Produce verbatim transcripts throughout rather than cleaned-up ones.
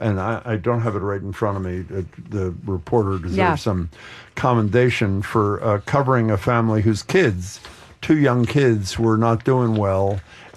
and I, I don't have it right in front of me. Uh, the reporter deserves Yeah. some commendation for uh, covering a family whose kids, two young kids, were not doing well.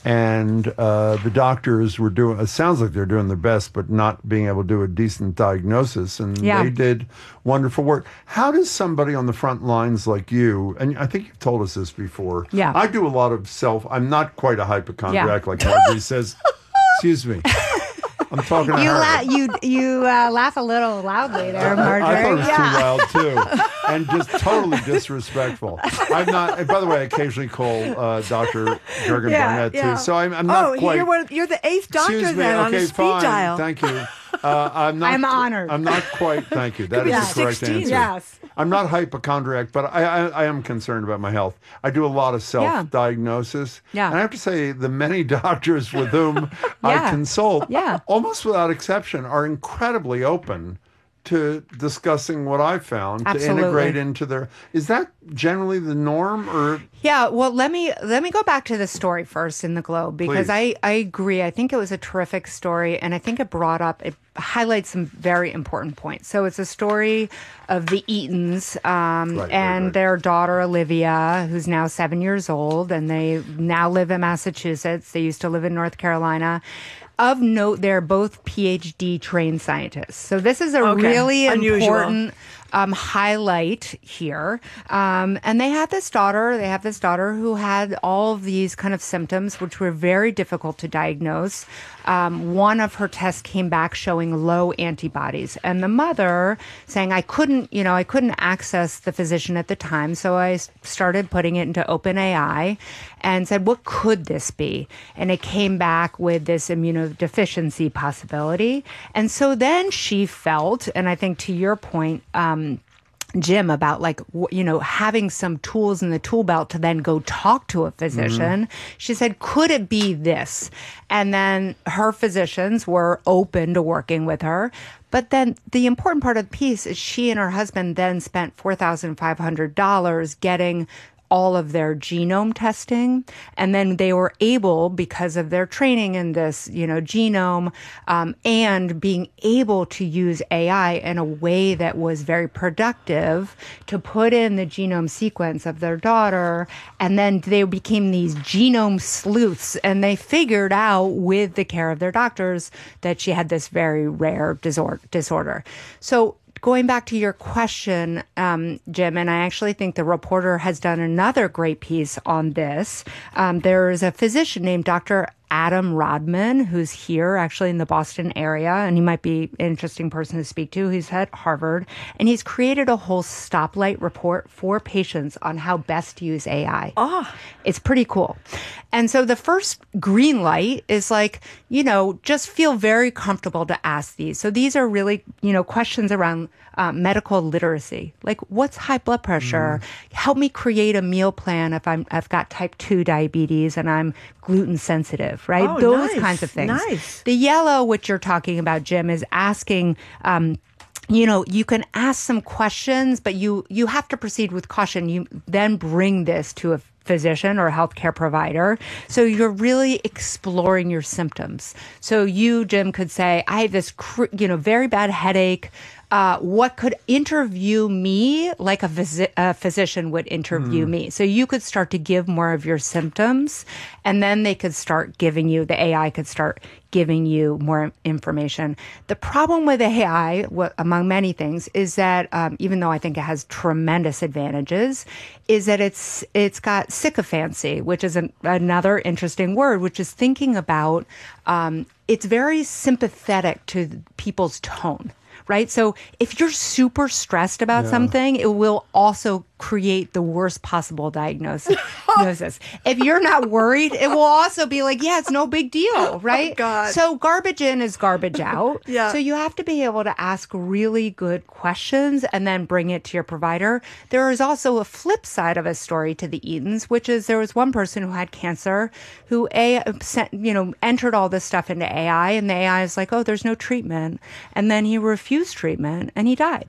And uh, the doctors were doing, it sounds like they're doing their best, but not being able to do a decent diagnosis. And Yeah. they did wonderful work. How does somebody on the front lines like you, and I think you've told us this before. Yeah. I do a lot of self, I'm not quite a hypochondriac Yeah. like Marjorie says. Excuse me. I'm talking to You her. la- you you uh, laugh a little loudly there, Marjorie. I thought it was Yeah. too loud too, and just totally disrespectful. I'm not. And by the way, I occasionally call uh, Doctor Jurgen Yeah, Barnett yeah. too. So I'm, I'm not oh, quite. you're, one, you're the eighth doctor Excuse me. then on Okay, a speed fine. dial. Thank you. Uh, I'm not. I'm honored. I'm not quite. Thank you. That be is the correct sixteen. answer. Yes. I'm not hypochondriac, but I, I, I am concerned about my health. I do a lot of self-diagnosis. Yeah. And I have to say, the many doctors with whom I Yeah. consult, Yeah. almost without exception, are incredibly open to discussing what I found Absolutely. to integrate into their. Is that generally the norm, or Yeah, well, let me let me go back to the story first in the Globe, because Please. I, I agree. I think it was a terrific story, and I think it brought up, it highlights some very important points. So it's a story of the Eatons um, Right, right, and right. their daughter Olivia, who's now seven years old, and they now live in Massachusetts. They used to live in North Carolina. Of note, they're both P H D trained scientists. So this is a Okay, really unusual. important um, highlight here. Um, and they had this daughter, they have this daughter who had all of these kind of symptoms, which were very difficult to diagnose. Um, one of her tests came back showing low antibodies, and the mother saying, I couldn't, you know, I couldn't access the physician at the time. So I s- started putting it into OpenAI and said, what could this be? And it came back with this immunodeficiency possibility. And so then she felt, and I think to your point, um, Jim, about like, w- you know, having some tools in the tool belt to then go talk to a physician. She said, could it be this? And then her physicians were open to working with her. But then the important part of the piece is she and her husband then spent four thousand five hundred dollars getting all of their genome testing. And then they were able, because of their training in this, you know, genome, um, and being able to use A I in a way that was very productive to put in the genome sequence of their daughter. And then they became these genome sleuths, and they figured out with the care of their doctors that she had this very rare disor- disorder. So going back to your question, um, Jim, and I actually think the reporter has done another great piece on this. Um, there is a physician named Doctor Adam Rodman, who's here actually in the Boston area, and he might be an interesting person to speak to. He's at Harvard, and he's created a whole stoplight report for patients on how best to use A I. Oh. It's pretty cool. And so the first green light is like, you know, just feel very comfortable to ask these. So these are really, you know, questions around uh, medical literacy. Like, what's high blood pressure? Help me create a meal plan if I'm, I've got type two diabetes and I'm gluten sensitive, right? Oh, Those nice, kinds of things. nice. The yellow, which you're talking about, Jim, is asking, um, you know, you can ask some questions, but you, you have to proceed with caution. You then bring this to a physician or a healthcare provider. So you're really exploring your symptoms. So you, Jim, could say, I have this, cr- you know, very bad headache. Uh, what could interview me like a, phys- a physician would interview me? So you could start to give more of your symptoms, and then they could start giving you, the A I could start giving you more information. The problem with A I, wh- among many things, is that um, even though I think it has tremendous advantages, is that it's it's got sycophancy, which is an, another interesting word, which is thinking about, um, it's very sympathetic to people's tone. Right? So if you're super stressed about Yeah. something, it will also create the worst possible diagnosis. diagnosis. If you're not worried, it will also be like, yeah, it's no big deal, right? Oh, God. So garbage in is garbage out. Yeah. So you have to be able to ask really good questions and then bring it to your provider. There is also a flip side of a story to the Eatons, which is there was one person who had cancer who a sent, you know, entered all this stuff into A I, and the A I is like, oh, there's no treatment. And then he refused treatment and he died.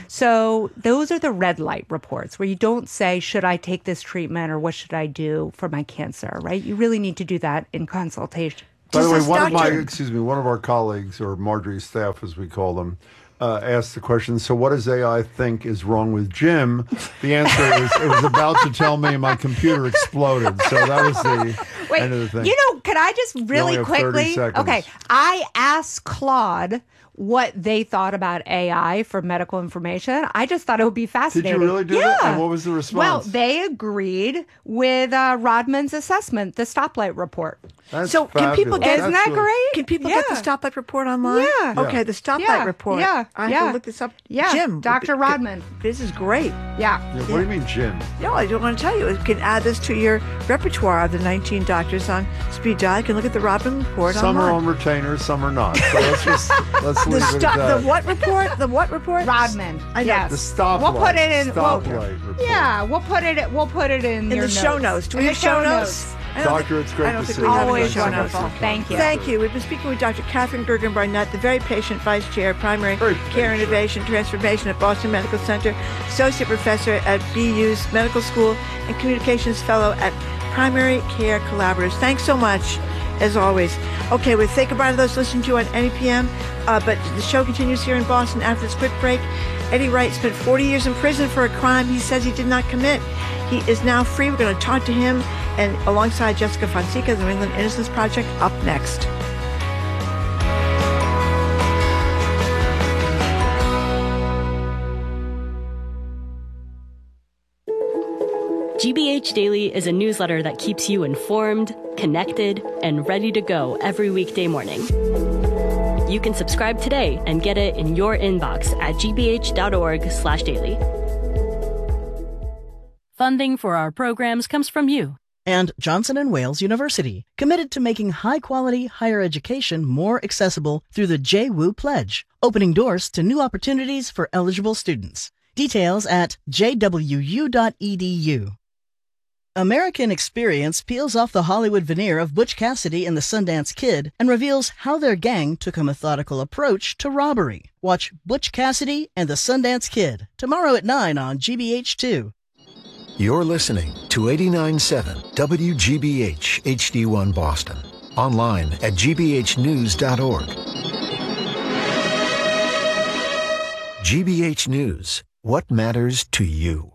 So those are the red light reports where you don't say, should I take this treatment or what should I do for my cancer, right? You really need to do that in consultation. By the way, this one of my, doctor- excuse me, one of our colleagues, or Marjorie's staff as we call them, uh, asked the question, so what does A I think is wrong with Jim? The answer is it was about to tell me my computer exploded. So that was the Wait, end of the thing. you know, could I just only really have thirty quickly? seconds. Okay, I asked Claude what they thought about A I for medical information. I just thought it would be Did fascinating. you really do yeah. that? And what was the response? Well, they agreed with uh, Rodman's assessment, the stoplight report. That's So can people fabulous. get- Isn't That's that really- great? Can people yeah. get the stoplight report online? Yeah. Okay, the stoplight Yeah. report. Yeah. I have Yeah. to look this up. Yeah. Jim. Doctor Rodman. This is great. Yeah. Yeah, what do you mean, Jim? No, I don't want to tell you. You can add this to your repertoire of the nineteen doctors on speed dial. You can look at the Rodman report Some are online. on retainer, some are not. So let's just let's The, leave it sto- at that. the what report? The what report? Rodman. I know. Yes. The stoplight. We'll put it in. We'll, Stoplight report. yeah, we'll put it. We'll put it in, In your the show notes. Do we In have the show notes? I don't Doctor, think- it's great I don't to think see we you. have any Always show wonderful. notes. Thank you. Thank you. We've been speaking with Doctor Catherine Gergen Barnett, the very patient vice chair, primary Very care patient. innovation transformation at Boston Medical Center, associate professor at B U's Medical School, and communications fellow at Primary Care Collaboratives. Thanks so much, as always. Okay, we'll say goodbye to those listening to you on N E P M, uh, but the show continues here in Boston after this quick break. Eddie Wright spent forty years in prison for a crime he says he did not commit. He is now free. We're going to talk to him, and alongside Jessica Fonseca, the New England Innocence Project, up next. G B H Daily is a newsletter that keeps you informed, connected, and ready to go every weekday morning. You can subscribe today and get it in your inbox at gbh.org slash daily. Funding for our programs comes from you. And Johnson and Wales University, committed to making high-quality higher education more accessible through the J W U Pledge, opening doors to new opportunities for eligible students. Details at j w u dot e d u. American Experience peels off the Hollywood veneer of Butch Cassidy and the Sundance Kid and reveals how their gang took a methodical approach to robbery. Watch Butch Cassidy and the Sundance Kid tomorrow at nine on G B H two. You're listening to eighty-nine point seven W G B H H D one Boston. Online at g b h news dot org. G B H News. What matters to you?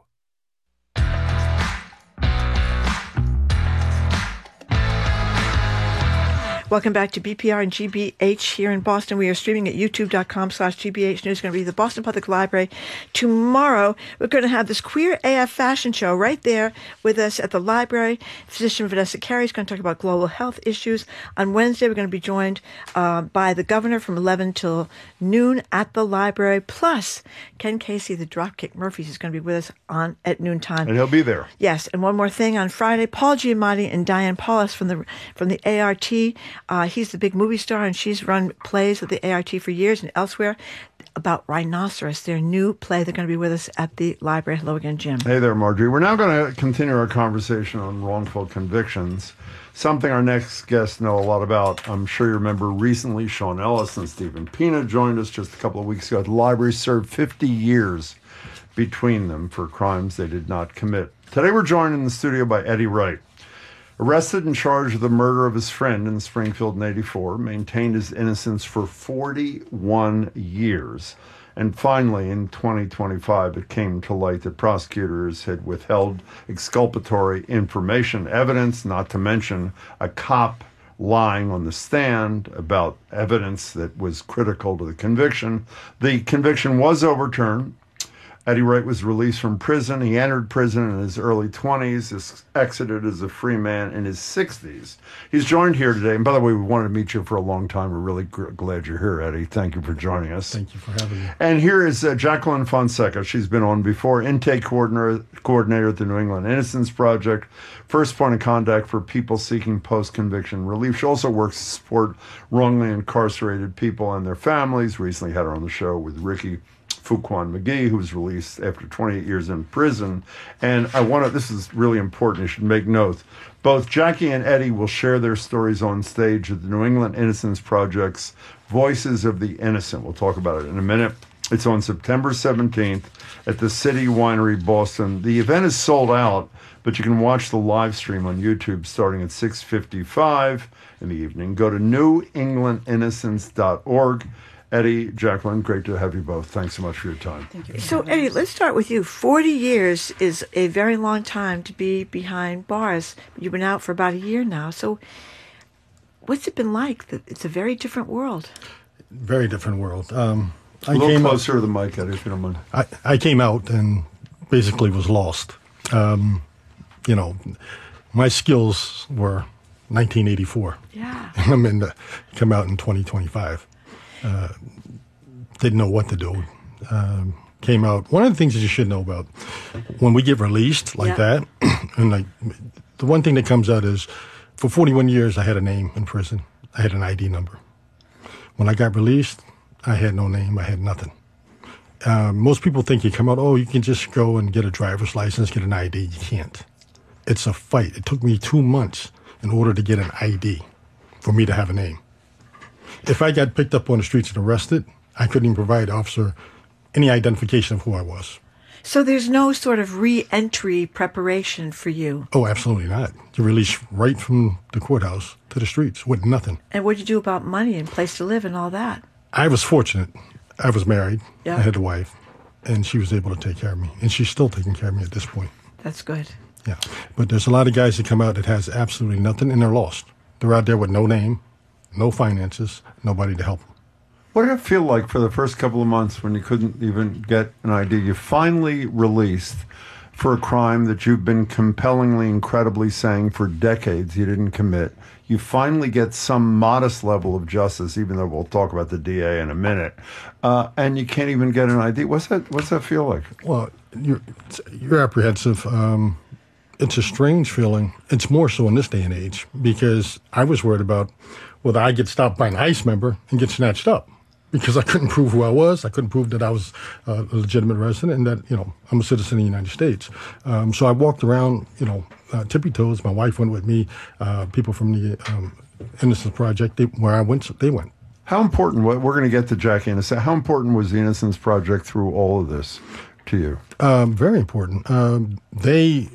Welcome back to B P R and G B H here in Boston. We are streaming at youtube.com slash GBH News. It's going to be the Boston Public Library. Tomorrow, we're going to have this Queer A F fashion show right there with us at the library. Physician Vanessa Carey is going to talk about global health issues. On Wednesday, we're going to be joined uh, by the governor from eleven till noon at the library. Plus, Ken Casey, the Dropkick Murphys, is going to be with us on at noontime. And he'll be there. Yes, and one more thing. On Friday, Paul Giamatti and Diane Paulus from the from the A R T. Uh, he's the big movie star, and she's run plays at the A R T for years and elsewhere about Rhinoceros, their new play. They're going to be with us at the library. Hello again, Jim. Hey there, Marjorie. We're now going to continue our conversation on wrongful convictions, something our next guests know a lot about. I'm sure you remember recently Sean Ellis and Stephen Pina joined us just a couple of weeks ago. The library served fifty years between them for crimes they did not commit. Today we're joined in the studio by Eddie Wright. Arrested and charged with the murder of his friend in Springfield in eighty-four, maintained his innocence for forty-one years. And finally, in twenty twenty-five, it came to light that prosecutors had withheld exculpatory information, evidence, not to mention a cop lying on the stand about evidence that was critical to the conviction. The conviction was overturned. Eddie Wright was released from prison. He entered prison in his early twenties, exited as a free man in his sixties. He's joined here today. And by the way, we wanted to meet you for a long time. We're really gr- glad you're here, Eddie. Thank you for joining us. Thank you for having me. And here is uh, Jacqueline Fonseca. She's been on before, intake coordinator, coordinator at the New England Innocence Project, first point of contact for people seeking post-conviction relief. She also works to support wrongly incarcerated people and their families. Recently had her on the show with Ricky Fuquan McGee, who was released after twenty-eight years in prison. And I want to, this is really important, you should make note. Both Jackie and Eddie will share their stories on stage at the New England Innocence Project's Voices of the Innocent. We'll talk about it in a minute. It's on September seventeenth at the City Winery, Boston. The event is sold out, but you can watch the live stream on YouTube starting at six fifty-five in the evening. Go to new england innocence dot org. Eddie, Jacqueline, great to have you both. Thanks so much for your time. Thank you. So, Eddie, let's start with you. forty years is a very long time to be behind bars. You've been out for about a year now. So what's it been like? It's a very different world. Very different world. Um, I a little came closer out, to the mic, Eddie, if you don't mind. I, I came out and basically was lost. Um, you know, my skills were nineteen eighty-four. Yeah. And I'm in the, come out in twenty twenty-five. Uh, didn't know what to do. Um, came out. One of the things that you should know about when we get released like Yeah. that, and like the one thing that comes out is, for forty-one years I had a name in prison. I had an I D number. When I got released, I had no name. I had nothing. Uh, most people think you come out, oh, you can just go and get a driver's license, get an I D. You can't. It's a fight. It took me two months in order to get an I D for me to have a name. If I got picked up on the streets and arrested, I couldn't even provide the officer any identification of who I was. So there's no sort of re-entry preparation for you. Oh, absolutely not. You're released right from the courthouse to the streets with nothing. And what do you do about money and place to live and all that? I was fortunate. I was married. Yeah. I had a wife, and she was able to take care of me. And she's still taking care of me at this point. That's good. Yeah. But there's a lot of guys that come out that has absolutely nothing, and they're lost. They're out there with no name, no finances, nobody to help them. What did it feel like for the first couple of months when you couldn't even get an I D? You finally released for a crime that you've been compellingly, incredibly saying for decades you didn't commit. You finally get some modest level of justice, even though we'll talk about the D A in a minute, uh, and you can't even get an I D. What's that? What's that feel like? Well, you're, you're apprehensive. Um, it's a strange feeling. It's more so in this day and age because I was worried about whether I get stopped by an ICE member and get snatched up because I couldn't prove who I was. I couldn't prove that I was uh, a legitimate resident and that, you know, I'm a citizen of the United States. Um, so I walked around, you know, uh, tippy toes. My wife went with me. Uh, people from the um, Innocence Project, they, where I went, they went. How important, we're going to get to Jackie in a second, how important was the Innocence Project through all of this to you? Um, very important. Um, they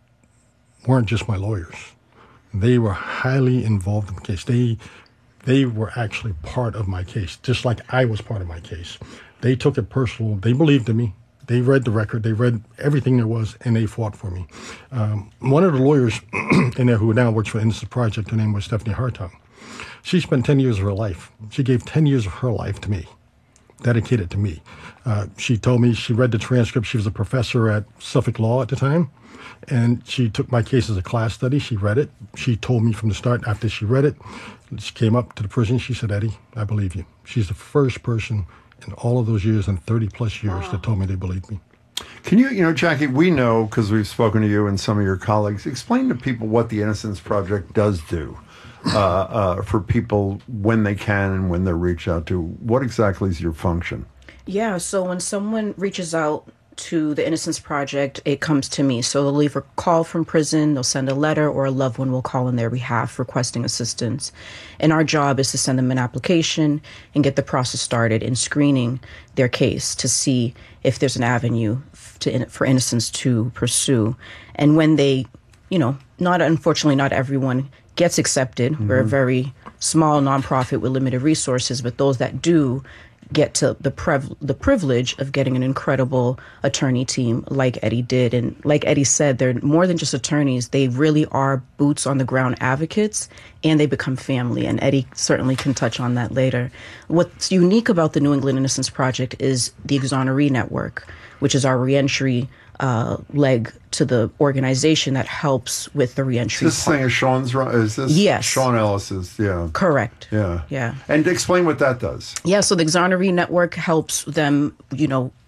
weren't just my lawyers. They were highly involved in the case. They they were actually part of my case, just like I was part of my case. They took it personal. They believed in me. They read the record. They read everything there was, and they fought for me. Um, one of the lawyers in there who now works for the Innocence Project, her name was Stephanie Hartung. She spent ten years of her life. She gave ten years of her life to me, dedicated to me. Uh, she told me she read the transcript. She was a professor at Suffolk Law at the time. And she took my case as a class study. She read it. She told me from the start, after she read it, she came up to the prison. She said, Eddie, I believe you. She's the first person in all of those years and thirty plus years wow. that told me they believed me. Can you, you know, Jackie, we know, because we've spoken to you and some of your colleagues, explain to people what the Innocence Project does do uh, uh, for people when they can and when they're reached out to. What exactly is your function? Yeah, so when someone reaches out to the Innocence Project, it comes to me. So they'll leave a call from prison, they'll send a letter, or a loved one will call on their behalf requesting assistance. And our job is to send them an application and get the process started in screening their case to see if there's an avenue to, for innocence to pursue. And when they, you know, not unfortunately, not everyone gets accepted. Mm-hmm. We're a very small nonprofit with limited resources, but those that do get to the prev- the privilege of getting an incredible attorney team like Eddie did. And like Eddie said, they're more than just attorneys. They really are boots on the ground advocates, and they become family. And Eddie certainly can touch on that later. What's unique about the New England Innocence Project is the Exoneree Network, which is our reentry uh, leg to the organization that helps with the reentry. Is this thing is Sean's, is this? Yes. Sean Ellis's, yeah. Correct. Yeah. Yeah. And explain what that does. Yeah, so the Exoneree Network helps them, you know,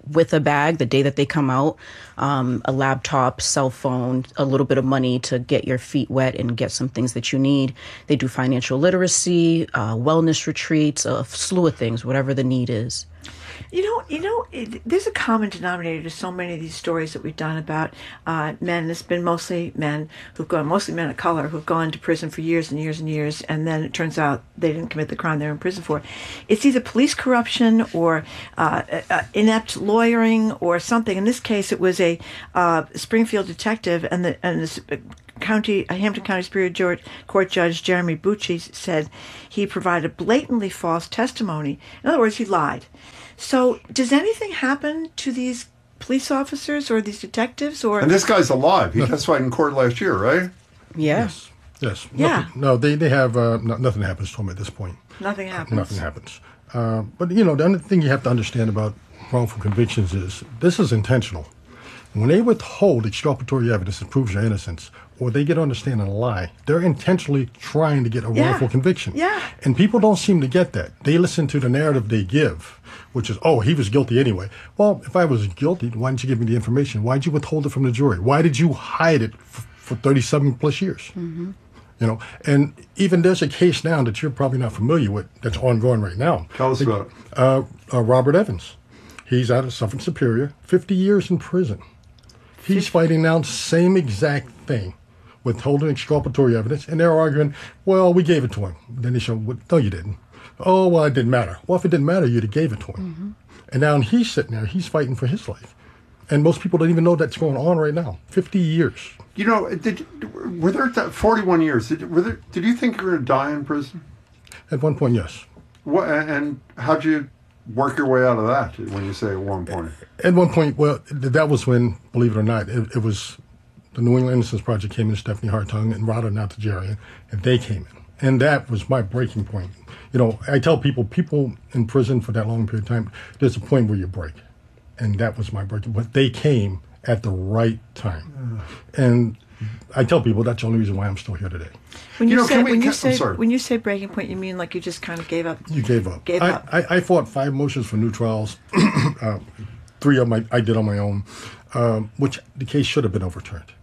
with a bag the day that they come out, um, a laptop, cell phone, a little bit of money to get your feet wet and get some things that you need. They do financial literacy, uh, wellness retreats, a slew of things, whatever the need is. You know, you know, it, there's a common denominator to so many of these stories that we've done about uh, men. It's been mostly men who've gone, mostly men of color, who've gone to prison for years and years and years, and then it turns out they didn't commit the crime they were in prison for. It's either police corruption or uh, uh, inept lawyering or something. In this case, it was a uh, Springfield detective, and the and this County Hampton County Superior Court Judge Jeremy Bucci said he provided blatantly false testimony. In other words, he lied. So does anything happen to these police officers or these detectives? Or And this guy's alive. He testified in court last year, right? Yeah. Yes. Yes. Yeah. Nothing, no, they, they have, uh, no, nothing happens to them at this point. Nothing happens. Nothing happens. Uh, but, you know, the other thing you have to understand about wrongful convictions is this is intentional. When they withhold exculpatory evidence that proves your innocence, or they get on the stand and lie, they're intentionally trying to get a Yeah. wrongful conviction. Yeah. And people don't seem to get that. They listen to the narrative they give, which is, oh, he was guilty anyway. Well, if I was guilty, why didn't you give me the information? Why did you withhold it from the jury? Why did you hide it f- for thirty-seven plus years? Mm-hmm. You know, and even there's a case now that you're probably not familiar with that's ongoing right now. Tell us The- about it. Uh, uh, Robert Evans. He's out of Suffolk Superior, fifty years in prison. He's fighting now the same exact thing, withholding exculpatory evidence, and they're arguing, well, we gave it to him. Then they show, well, no, you didn't. Oh, well, it didn't matter. Well, if it didn't matter, you'd have gave it to him. Mm-hmm. And now he's sitting there, he's fighting for his life. And most people don't even know that's going on right now. fifty years. You know, did were there th- forty-one years? Did, were there, did you think you were going to die in prison? At one point, yes. What, and how'd you work your way out of that when you say at one point? At one point, well, th- that was when, believe it or not, it, it was the New England Innocence Project came in, Stephanie Hartung and Rada Natarajan, and they came in. And that was my breaking point. You know, I tell people, people in prison for that long period of time, there's a point where you break. And that was my breaking point. They came at the right time. And I tell people that's the only reason why I'm still here today. When you, You know, say can we- when you can- I'm say sorry. when you say breaking point, you mean like you just kind of gave up? You gave up. Gave I, up. I, I fought five motions for new trials. uh, three of my I did on my own, um, which the case should have been overturned,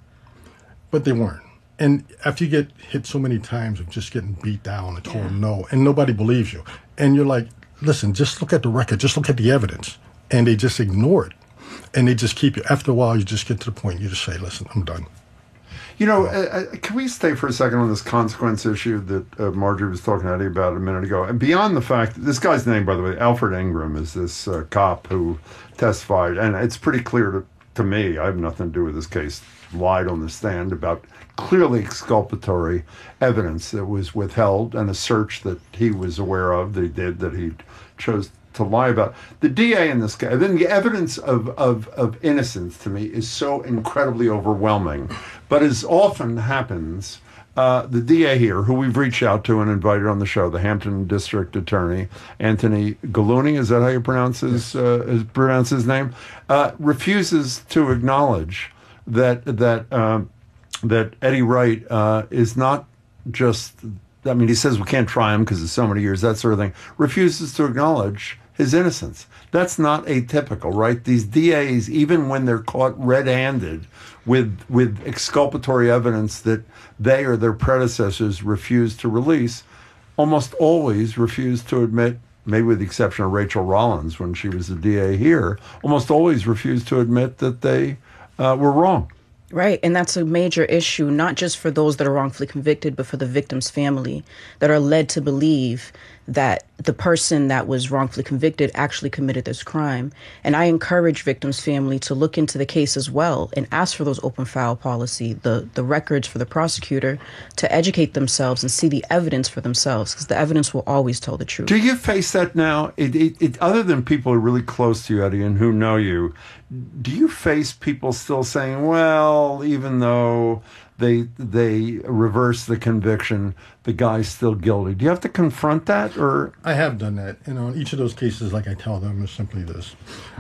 but they weren't. And after you get hit so many times of just getting beat down and told no, and nobody believes you, and you're like, listen, just look at the record, just look at the evidence, and they just ignore it, and they just keep you. After a while, you just get to the point you just say, listen, I'm done. You know, uh, uh, can we stay for a second on this consequence issue that uh, Marjorie was talking to Eddie about a minute ago? And beyond the fact that this guy's name, by the way, Alfred Ingram, is this uh, cop who testified, and it's pretty clear to, to me, I have nothing to do with this case, lied on the stand about clearly exculpatory evidence that was withheld and a search that he was aware of, that he did, that he chose to lie about. The D A in this case, then the evidence of, of, of innocence to me is so incredibly overwhelming. But as often happens, uh, the D A here, who we've reached out to and invited on the show, the Hampton District Attorney, Anthony Gallooni, is that how you pronounce his, uh, his, pronounce his name? Uh, refuses to acknowledge that, that, um, that Eddie Wright uh, is not just, I mean, he says we can't try him because of so many years, that sort of thing, refuses to acknowledge his innocence. That's not atypical, right? These D As, even when they're caught red-handed with with exculpatory evidence that they or their predecessors refused to release, almost always refuse to admit, maybe with the exception of Rachel Rollins when she was the D A here, almost always refused to admit that they uh, were wrong. Right, and that's a major issue, not just for those that are wrongfully convicted, but for the victim's family that are led to believe that the person that was wrongfully convicted actually committed this crime. And I encourage victims' family to look into the case as well and ask for those open file policy, the, the records for the prosecutor to educate themselves and see the evidence for themselves, because the evidence will always tell the truth. Do you face that now? It, it, it, other than people who are really close to you, Eddie, and who know you, do you face people still saying, well, even though they they reverse the conviction, the guy's still guilty? Do you have to confront that? Or I have done that. You know, in each of those cases, like I tell them, is simply this.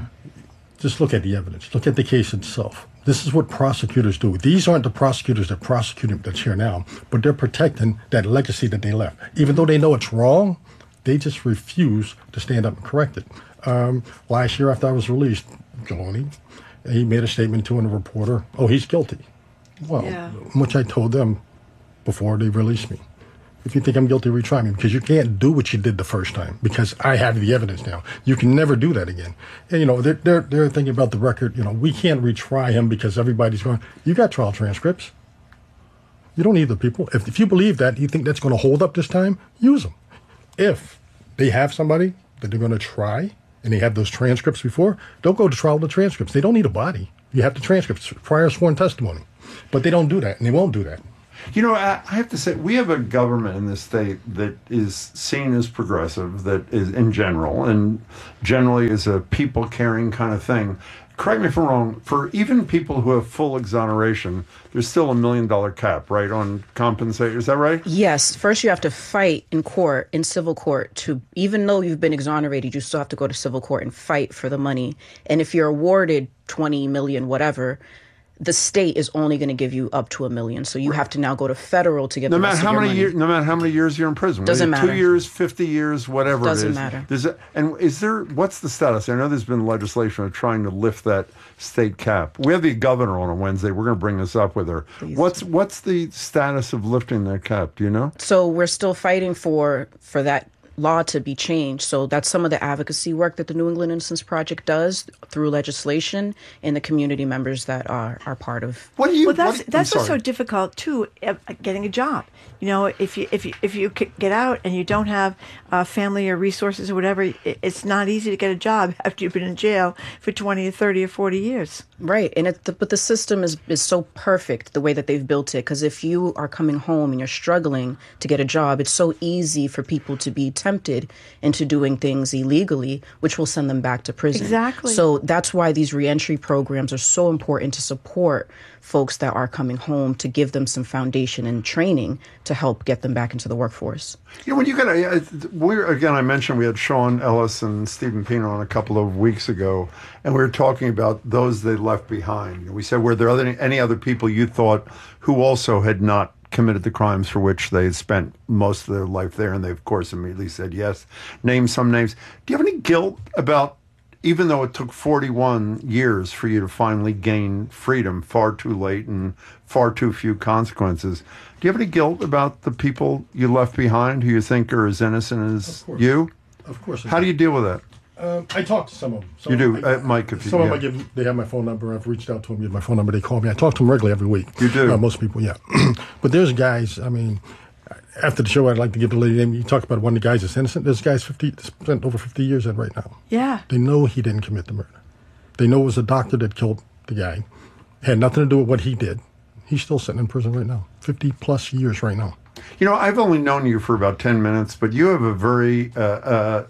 Just look at the evidence. Look at the case itself. This is what prosecutors do. These aren't the prosecutors that prosecuted that's here now, but they're protecting that legacy that they left. Even though they know it's wrong, they just refuse to stand up and correct it. Um, last year after I was released, Geloni. He made a statement to a reporter, oh, he's guilty. Well, Yeah. which I told them before they released me. If you think I'm guilty, retry me, because you can't do what you did the first time, because I have the evidence now. You can never do that again. And, you know, they're, they're, they're thinking about the record. You know, we can't retry him because everybody's going, you got trial transcripts. You don't need the people. If, if you believe that, you think that's going to hold up this time, use them. If they have somebody that they're going to try and they have those transcripts before, don't go to trial with the transcripts. They don't need a body. You have the transcripts, prior sworn testimony. But they don't do that, and they won't do that. You know, I I have to say, we have a government in this state that is seen as progressive, that is in general, and generally is a people-caring kind of thing. Correct me if I'm wrong, for even people who have full exoneration, there's still a million-dollar cap, right, on compensation. Is that right? Yes. First, you have to fight in court, in civil court, to, even though you've been exonerated, you still have to go to civil court and fight for the money. And if you're awarded twenty million, whatever, the state is only going to give you up to a million. So you have to now go to federal to get No the matter rest how of your many money. years, no matter how many years you're in prison. Doesn't Whether matter. Two years, fifty years, whatever Doesn't it is. matter. Does it, and is there? What's the status? I know there's been legislation of trying to lift that state cap. We have the governor on a Wednesday. We're going to bring this up with her. Please. What's what's the status of lifting that cap? Do you know? So we're still fighting for for that law to be changed. So that's some of the advocacy work that the New England Innocence Project does through legislation and the community members that are, are part of. What do you? Well, that's what, that's I'm what's so sorry. difficult too. uh, Getting a job. You know, if you if you if you c- get out and you don't have uh, family or resources or whatever, it, it's not easy to get a job after you've been in jail for twenty or thirty or forty years. Right. And it, the, but the system is, is so perfect the way that they've built it. Because if you are coming home and you're struggling to get a job, it's so easy for people to be tempted into doing things illegally, which will send them back to prison. Exactly. So that's why these reentry programs are so important to support folks that are coming home, to give them some foundation and training to help get them back into the workforce. You know, when you got a, we're again, I mentioned we had Sean Ellis and Stephen Pino on a couple of weeks ago, and we were talking about those they left behind. We said, were there other, any other people you thought who also had not committed the crimes for which they had spent most of their life there? And they, of course, immediately said yes. Name some names. Do you have any guilt about, even though it took forty-one years for you to finally gain freedom, far too late and far too few consequences, do you have any guilt about the people you left behind who you think are as innocent as you? Of course. How do you deal with that? Um, I talk to some of them. Some You of do, them I- uh, Mike, if you- Some of yeah. them I give, they have my phone number. I've reached out to them, give my phone number. They call me. I talk to them regularly every week. You do? Uh, most people, yeah. But there's guys, I mean, after the show, I'd like to give the lady name. You talk about one of the guys that's innocent. There's guys fifty, spent over fifty years in right now. Yeah. They know he didn't commit the murder. They know it was a doctor that killed the guy. Had nothing to do with what he did. He's still sitting in prison right now. fifty plus years right now. You know, I've only known you for about ten minutes, but you have a very uh, uh,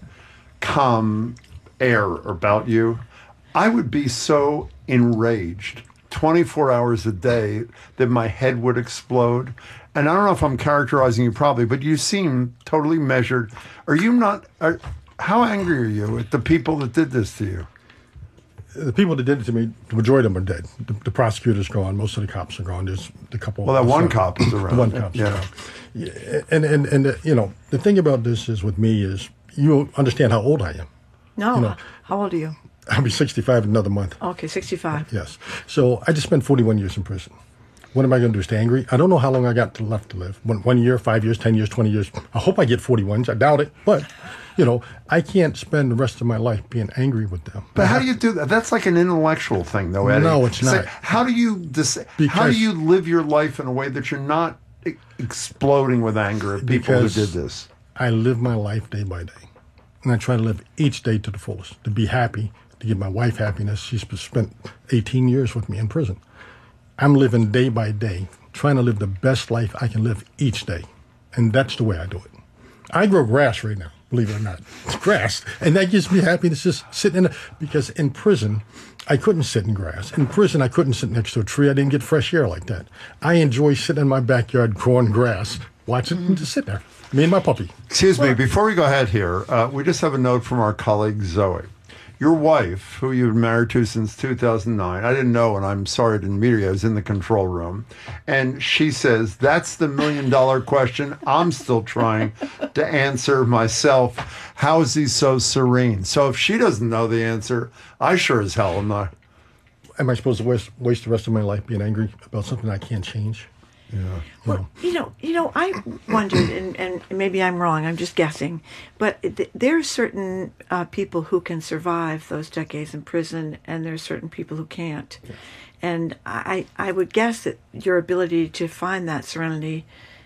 calm air about you. I would be so enraged twenty-four hours a day that my head would explode. And I don't know if I'm characterizing you probably, but you seem totally measured. Are you not, are, how angry are you at the people that did this to you? The people that did it to me, the majority of them are dead. The, the prosecutor's gone. Most of the cops are gone. There's a couple. Well, that one some- cop is around. The one cop's Yeah. around. Yeah, and and and uh, you know, the thing about this is with me is you understand how old I am. No. You know. How old are you? I'll be sixty-five in another month. Okay, sixty-five. Yes. So I just spent forty-one years in prison. What am I going to do? Stay angry? I don't know how long I got to left to live. One, one year, five years, ten years, twenty years. I hope I get forty-one. I doubt it. But, you know, I can't spend the rest of my life being angry with them. But how do you do that? That's like an intellectual thing, though, Eddie. No, it's Say, not. how do you dis- How do Because- you live your life in a way that you're not e- exploding with anger at people Because who did this? I live my life day by day. And I try to live each day to the fullest, to be happy, to give my wife happiness. She's spent eighteen years with me in prison. I'm living day by day, trying to live the best life I can live each day. And that's the way I do it. I grow grass right now, believe it or not. It's grass. And that gives me happiness just sitting in a, because in prison, I couldn't sit in grass. In prison, I couldn't sit next to a tree. I didn't get fresh air like that. I enjoy sitting in my backyard growing grass, watching and just sit there. Me and my puppy. Excuse me, before we go ahead here, uh, we just have a note from our colleague Zoe. Your wife, who you've been married to since two thousand nine, I didn't know, and I'm sorry I didn't meet her. I was in the control room. And she says, that's the million dollar question I'm still trying to answer myself. How is he so serene? So if she doesn't know the answer, I sure as hell am not. Am I supposed to waste, waste the rest of my life being angry about something I can't change? Yeah. Well, you know, you know, I wondered, and, and maybe I'm wrong, I'm just guessing, but th- there are certain uh, people who can survive those decades in prison, and there are certain people who can't. Yes. And I, I would guess that your ability to find that serenity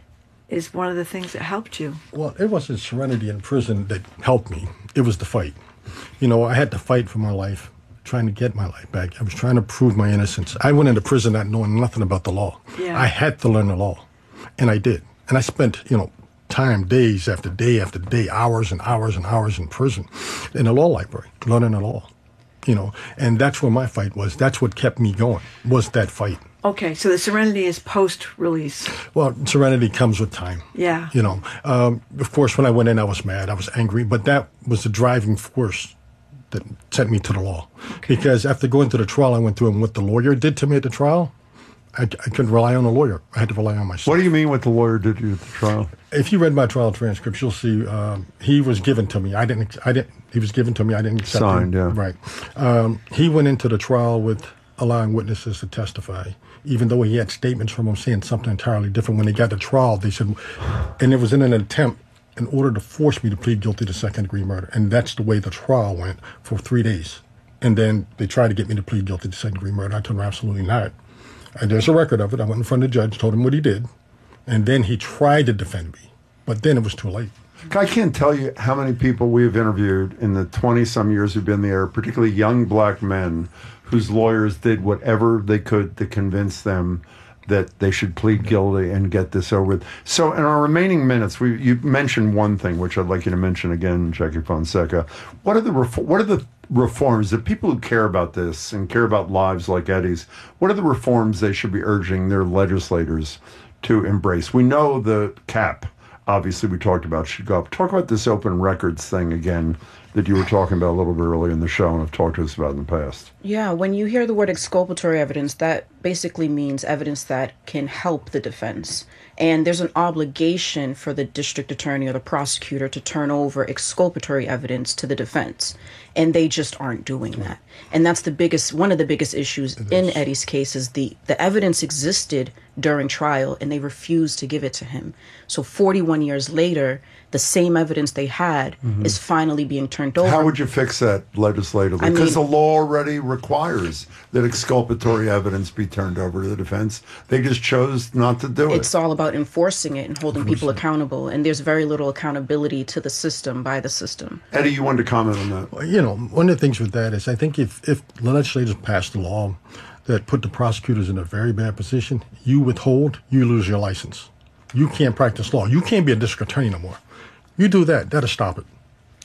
is one of the things that helped you. Well, it wasn't serenity in prison that helped me. It was the fight. You know, I had to fight for my life, trying to get my life back. I was trying to prove my innocence. I went into prison not knowing nothing about the law. Yeah. I had to learn the law, and I did. And I spent, you know, time, days after day after day, hours and hours and hours in prison, in the law library, learning the law, you know. And that's where my fight was. That's what kept me going, was that fight. Okay, so the serenity is post-release. Well, serenity comes with time. Yeah. You know, um, of course, when I went in, I was mad. I was angry. But that was the driving force that sent me to the law. Okay. Because after going to the trial I went through and what the lawyer did to me at the trial, I, I couldn't rely on a lawyer. I had to rely on myself. What do you mean what the lawyer did to you at the trial? If you read my trial transcripts, you'll see um, he was given to me. I didn't. I didn't. He was given to me. I didn't accept Signed, him. yeah. Right. Um, he went into the trial with allowing witnesses to testify, even though he had statements from them saying something entirely different. When they got to trial, they said, and it was in an attempt in order to force me to plead guilty to second-degree murder. And that's the way the trial went for three days. And then they tried to get me to plead guilty to second-degree murder. I told them absolutely not. And there's a record of it. I went in front of the judge, told him what he did, and then he tried to defend me. But then it was too late. I can't tell you how many people we have interviewed in the twenty-some years we've been there, particularly young black men whose lawyers did whatever they could to convince them that they should plead guilty and get this over with. So in our remaining minutes, we you mentioned one thing, which I'd like you to mention again, Jackie Fonseca. What are the ref- what are the reforms that people who care about this and care about lives like Eddie's, what are the reforms they should be urging their legislators to embrace? We know the cap, obviously we talked about, should go up. Talk about this open records thing again that you were talking about a little bit earlier in the show and have talked to us about in the past. Yeah, when you hear the word exculpatory evidence, that basically means evidence that can help the defense. And there's an obligation for the district attorney or the prosecutor to turn over exculpatory evidence to the defense. And they just aren't doing that. And that's the biggest, one of the biggest issues in Eddie's case is the, the evidence existed during trial and they refused to give it to him. So forty-one years later, the same evidence they had mm-hmm. is finally being turned over. How would you fix that legislatively? I Because mean, the law already requires that exculpatory evidence be turned over to the defense. They just chose not to do it. It's all about enforcing it and holding people accountable. And there's very little accountability to the system by the system. Eddie, you wanted to comment on that? Well, you know, one of the things with that is I think if, if legislators pass the law that put the prosecutors in a very bad position, you withhold, you lose your license. You can't practice law. You can't be a district attorney no more. You do that, that'll stop it.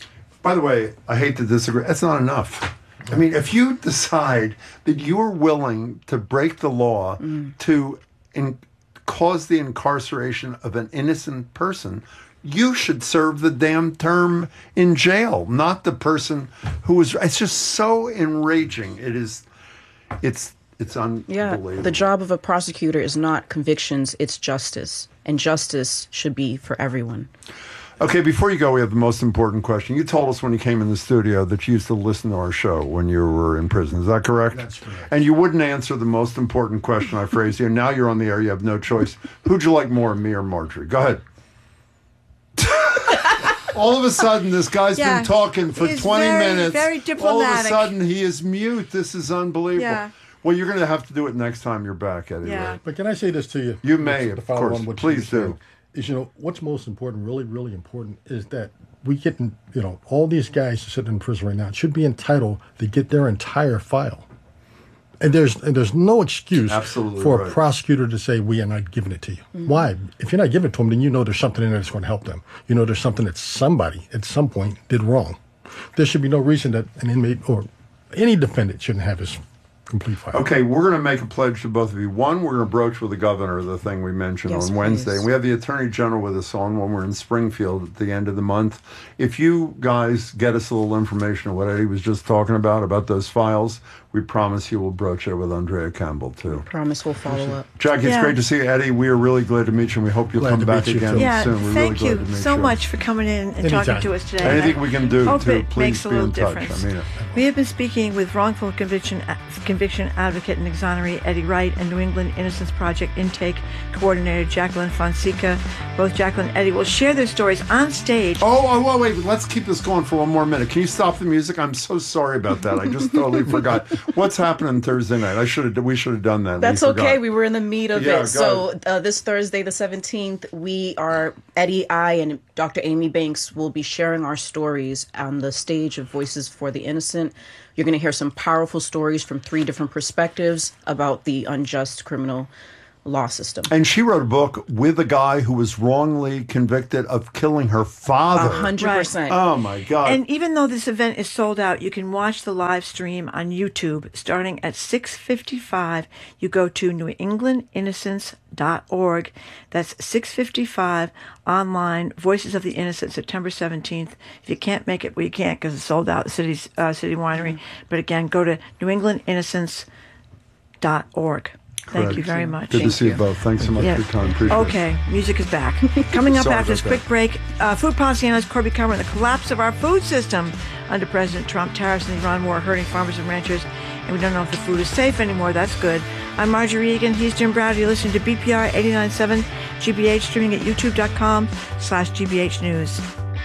By the way, I hate to disagree. That's not enough. I mean, if you decide that you are willing to break the law mm. to in, cause the incarceration of an innocent person, you should serve the damn term in jail, not the person who was. It's just so enraging. It is. It's. It's unbelievable. Yeah, the job of a prosecutor is not convictions, it's justice. And justice should be for everyone. Okay, before you go, we have the most important question. You told us when you came in the studio that you used to listen to our show when you were in prison. Is that correct? That's correct. And you wouldn't answer the most important question I phrased here. Now you're on the air. You have no choice. Who'd you like more, me or Marjorie? Go ahead. All of a sudden, this guy's yeah, been talking for twenty very, minutes. Very diplomatic. All of a sudden, he is mute. This is unbelievable. Yeah. Well, you're going to have to do it next time you're back, Eddie. Yeah. Right? But can I say this to you? You may, to of follow course. on what Please you do. said, is, you know, what's most important, really, really important, is that we get, in, you know, all these guys sitting in prison right now should be entitled to get their entire file. And there's and there's no excuse Absolutely for right. a prosecutor to say, we are not giving it to you. Mm-hmm. Why? If you're not giving it to them, then you know there's something in there that's going to help them. You know there's something that somebody at some point did wrong. There should be no reason that an inmate or any defendant shouldn't have his complete file. Okay, we're going to make a pledge to both of you. One, we're going to broach with the governor the thing we mentioned Yes, on Wednesday. please. And we have the Attorney General with us on when we're in Springfield at the end of the month. If you guys get us a little information on what Eddie was just talking about, about those files, we promise you we'll broach it with Andrea Campbell, too. Promise we'll follow up. Jackie, it's Yeah. great to see you. Eddie, we are really glad to meet you, and we hope you'll Glad come to back meet you, again too. Yeah, soon. We're thank really you glad to meet so you. much for coming in and Anytime. talking to us today. Anything we can do Hope to it please makes a be little in touch. difference. I mean it. We have been speaking with wrongful conviction conviction advocate and exoneree Eddie Wright and New England Innocence Project intake coordinator Jacqueline Fonseca. Both Jacqueline and Eddie will share their stories on stage. Oh, oh, wait, wait, let's keep this going for one more minute. Can you stop the music? I'm so sorry about that. I just totally forgot. What's happening Thursday night? I should have. We should have done that. That's We okay. forgot. We were in the meat of Yeah, go it. So uh, this Thursday, the seventeenth, we are, Eddie, I, and Doctor Amy Banks will be sharing our stories on the stage of Voices for the Innocent. You're going to hear some powerful stories from three different perspectives about the unjust criminal law system. And she wrote a book with a guy who was wrongly convicted of killing her father. A hundred percent. Oh, my God. And even though this event is sold out, you can watch the live stream on YouTube starting at six fifty-five. You go to new england innocence dot org. That's six fifty-five online. Voices of the Innocent, September seventeenth. If you can't make it, well, you can't because it's sold out. The city's uh, city winery. Mm-hmm. But again, go to new england innocence dot org. Thank Correct. you very much. Good to see you both. Thanks so much Yeah. for your time. Appreciate it. Okay, music is back. Coming up Sorry after this about quick that. break, uh, food policy analyst Corby Kummer and the collapse of our food system under President Trump. Tariffs and the Iran war hurting farmers and ranchers, and we don't know if the food is safe anymore. That's good. I'm Marjorie Egan. He's Jim Browder. You're listening to B P R eighty-nine point seven G B H, streaming at youtube.com slash GBH News.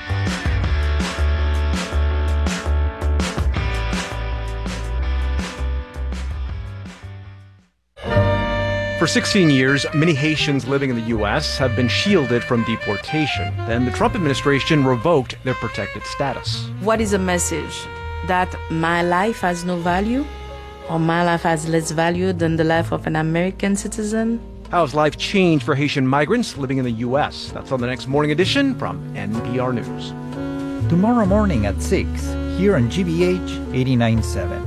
For sixteen years, many Haitians living in the U S have been shielded from deportation. Then the Trump administration revoked their protected status. What is a message? That my life has no value? Or my life has less value than the life of an American citizen? How has life changed for Haitian migrants living in the U S? That's on the next morning edition from N P R News. Tomorrow morning at six, here on G B H eighty-nine point seven.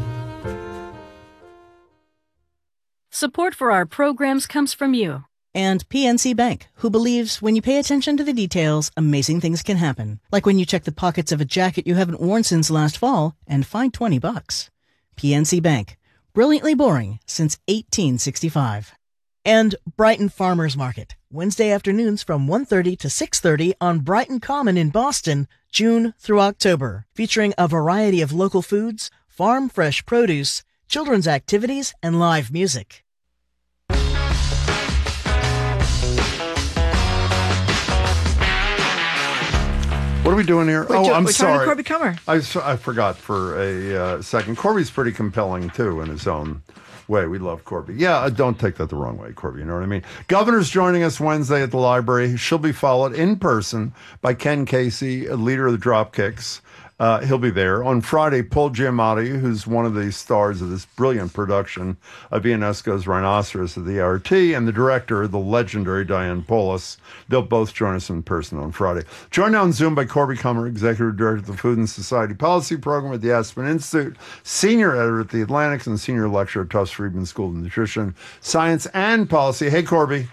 Support for our programs comes from you. And P N C Bank, who believes when you pay attention to the details, amazing things can happen. Like when you check the pockets of a jacket you haven't worn since last fall and find twenty bucks. P N C Bank, brilliantly boring since eighteen sixty-five. And Brighton Farmers Market, Wednesday afternoons from one thirty to six thirty on Brighton Common in Boston, June through October, featuring a variety of local foods, farm fresh produce, children's activities, and live music. What are we doing here? We're oh, do- I'm we're talking to sorry. Corby Kummer. I, s- I forgot for a uh, second. Corby's pretty compelling, too, in his own way. We love Corby. Yeah, uh, don't take that the wrong way, Corby. You know what I mean? Governor's joining us Wednesday at the library. She'll be followed in person by Ken Casey, a leader of the Dropkicks. Uh, he'll be there. On Friday, Paul Giamatti, who's one of the stars of this brilliant production of Ionesco's Rhinoceros at the A R T, and the director, the legendary Diane Paulus. They'll both join us in person on Friday. Joined on Zoom by Corby Kummer, Executive Director of the Food and Society Policy Program at the Aspen Institute, Senior Editor at the Atlantic, and Senior Lecturer at Tufts Friedman School of Nutrition, Science, and Policy. Hey, Corby.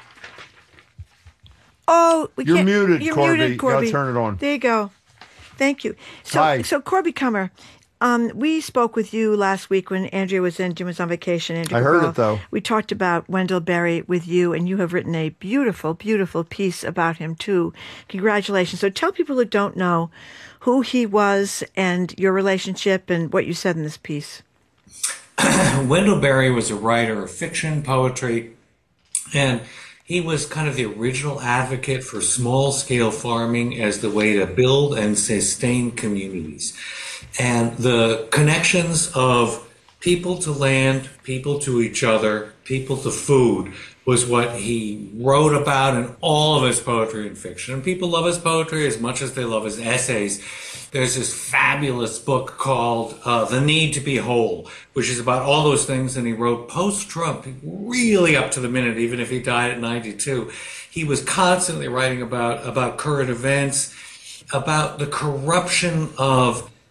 Oh, we You're can't- muted, you're Corby. muted, You Corby. gotta turn it on. There you go. Thank you. So, Hi. so Corby Kummer, um, we spoke with you last week when Andrea was in. Jim was on vacation. Andrea I heard Cabral. it, though. We talked about Wendell Berry with you, and you have written a beautiful, beautiful piece about him, too. Congratulations. So tell people who don't know who he was and your relationship and what you said in this piece. Wendell Berry was a writer of fiction, poetry, and he was kind of the original advocate for small-scale farming as the way to build and sustain communities. And the connections of people to land, people to each other, people to food was what he wrote about in all of his poetry and fiction. And people love his poetry as much as they love his essays. There's this fabulous book called uh, The Need to Be Whole, which is about all those things, and he wrote post-Trump, really up to the minute, even if he died at ninety-two. He was constantly writing about, about current events, about the corruption of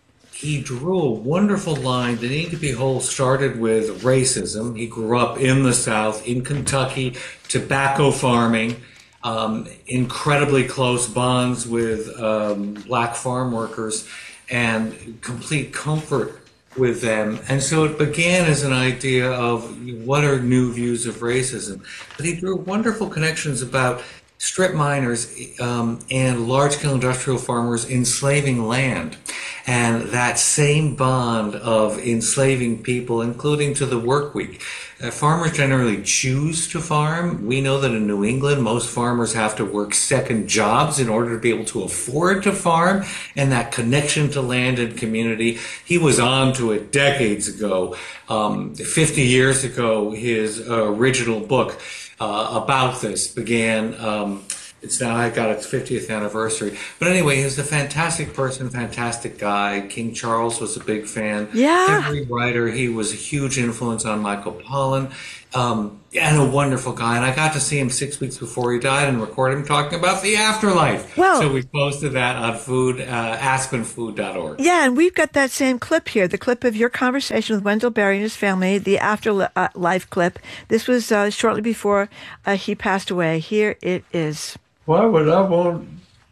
he drew a wonderful line that he, to behold, started with racism. He grew up in the South, in Kentucky, tobacco farming, um, incredibly close bonds with um, black farm workers, and complete comfort with them. And so it began as an idea of what are new views of racism. But he drew wonderful connections about strip miners um, and large-scale industrial farmers enslaving land. And that same bond of enslaving people, including to the work week. Uh, farmers generally choose to farm. We know that in New England, most farmers have to work second jobs in order to be able to afford to farm. And that connection to land and community, he was on to it decades ago. Um, fifty years ago, his uh, original book uh, about this began. Um, It's now I got its fiftieth anniversary. But anyway, he was a fantastic person, fantastic guy. King Charles was a big fan. Yeah. Every writer, he was a huge influence on Michael Pollan, um, and a wonderful guy. And I got to see him six weeks before he died and record him talking about the afterlife. Well, so we posted that on food, uh, aspen food dot org. Yeah, and we've got that same clip here, the clip of your conversation with Wendell Berry and his family, the afterlife clip. This was uh, shortly before uh, he passed away. Here it is. Why would I want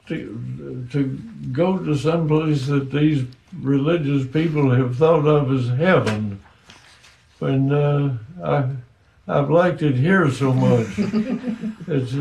to, to go to some place that these religious people have thought of as heaven when uh, I, I've liked it here so much? It's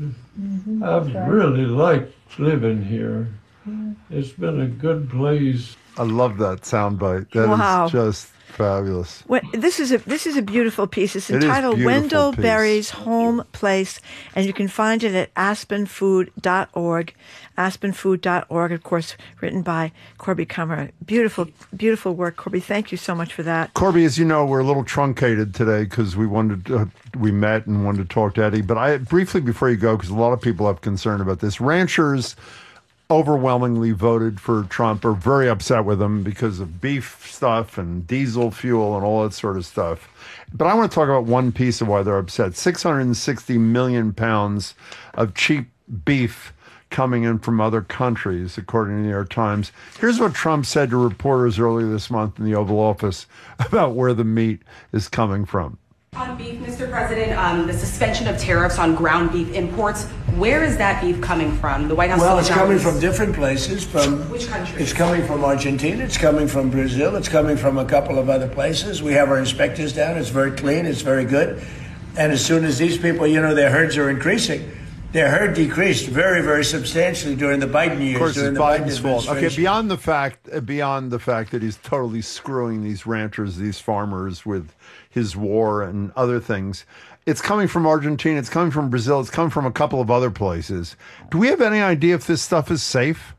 uh, I've really liked living here. It's been a good place. I love that soundbite. That Wow. is just fabulous. Well, this is a this is a beautiful piece. It's It is entitled beautiful Wendell piece. Berry's Home Place, and you can find it at aspen food dot org. aspen food dot org, of course, written by Corby Kummer. Beautiful, beautiful work, Corby. Thank you so much for that. Corby, as you know, we're a little truncated today because we wanted to, uh, we met and wanted to talk to Eddie. But I briefly before you go, because a lot of people have concern about this, ranchers overwhelmingly voted for Trump, are very upset with him because of beef stuff and diesel fuel and all that sort of stuff. But I want to talk about one piece of why they're upset. six hundred sixty million pounds of cheap beef coming in from other countries, according to the New York Times. Here's what Trump said to reporters earlier this month in the Oval Office about where the meat is coming from. On beef, Mister President, um, the suspension of tariffs on ground beef imports, where is that beef coming from? The White House. Well, it's coming from different places. From which country? It's coming from Argentina. It's coming from Brazil. It's coming from a couple of other places. We have our inspectors down. It's very clean. It's very good. And as soon as these people, you know, their herds are increasing. Their herd decreased very, very substantially during the Biden years. Of course, during it's the Biden Biden's fault. Okay, administration. beyond the fact, uh, beyond the fact that he's totally screwing these ranchers, these farmers, with his war and other things, it's coming from Argentina. It's coming from Brazil. It's coming from a couple of other places. Do we have any idea if this stuff is safe?